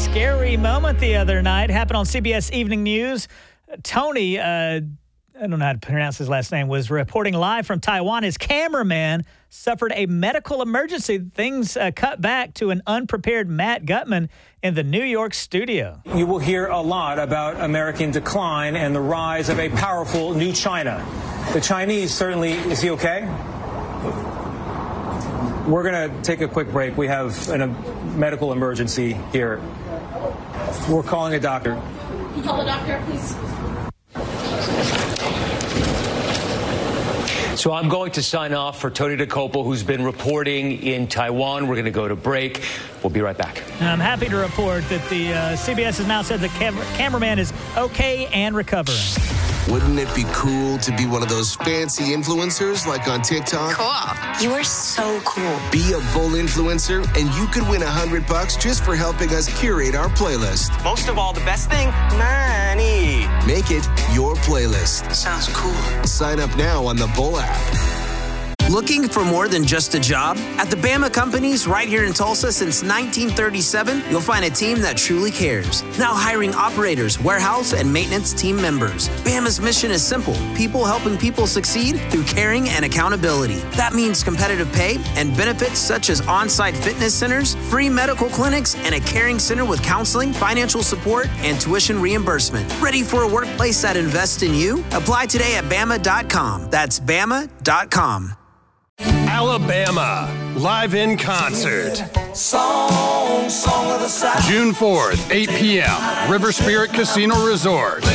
scary moment the other night. Happened on CBS Evening News. Tony, I don't know how to pronounce his last name, was reporting live from Taiwan. His cameraman suffered a medical emergency. Things cut back to an unprepared Matt Gutman in the New York studio. You will hear a lot about American decline and the rise of a powerful new China. The Chinese certainly, is he okay? We're going to take a quick break. We have a medical emergency here. We're calling a doctor. Can you call a doctor, please? So I'm going to sign off for Tony Dokoupil, who's been reporting in Taiwan. We're going to go to break. We'll be right back. I'm happy to report that the CBS has now said the cameraman is okay and recovering. Wouldn't it be cool to be one of those fancy influencers like on TikTok? Cool. You are so cool. Be a Bull influencer, and you could win $100 just for helping us curate our playlist. Most of all, the best thing, money. Make it your playlist. Sounds cool. Sign up now on the Bull app. Looking for more than just a job? At the Bama Companies right here in Tulsa since 1937, you'll find a team that truly cares. Now hiring operators, warehouse, and maintenance team members. Bama's mission is simple. People helping people succeed through caring and accountability. That means competitive pay and benefits such as on-site fitness centers, free medical clinics, and a caring center with counseling, financial support, and tuition reimbursement. Ready for a workplace that invests in you? Apply today at Bama.com. That's Bama.com. Alabama, live in concert. Song of the South. June 4th, 8 p.m., River Spirit Casino Resort.